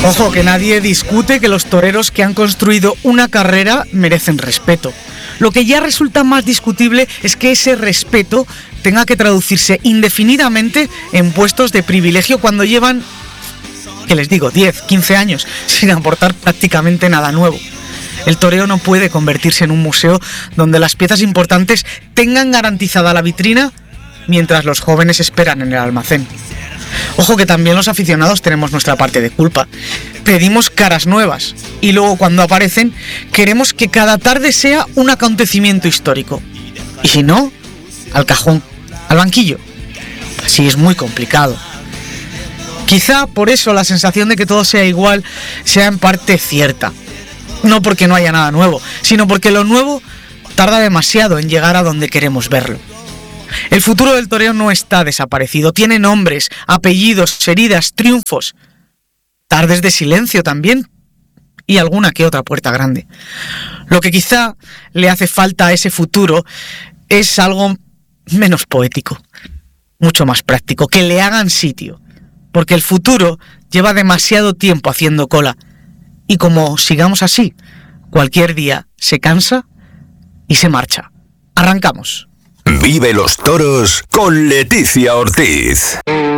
Ojo, que nadie discute que los toreros que han construido una carrera merecen respeto. Lo que ya resulta más discutible es que ese respeto tenga que traducirse indefinidamente en puestos de privilegio cuando llevan, que les digo, 10, 15 años sin aportar prácticamente nada nuevo. El toreo no puede convertirse en un museo donde las piezas importantes tengan garantizada la vitrina mientras los jóvenes esperan en el almacén. Ojo, que también los aficionados tenemos nuestra parte de culpa. Pedimos caras nuevas y luego cuando aparecen queremos que cada tarde sea un acontecimiento histórico. Y si no, al cajón, al banquillo. Así es muy complicado. Quizá por eso la sensación de que todo sea igual sea en parte cierta. No porque no haya nada nuevo, sino porque lo nuevo tarda demasiado en llegar a donde queremos verlo. El futuro del toreo no está desaparecido, tiene nombres, apellidos, heridas, triunfos, tardes de silencio también y alguna que otra puerta grande. Lo que quizá le hace falta a ese futuro es algo menos poético, mucho más práctico, que le hagan sitio, porque el futuro lleva demasiado tiempo haciendo cola y como sigamos así, cualquier día se cansa y se marcha. Arrancamos. Vive los toros con Leticia Ortiz.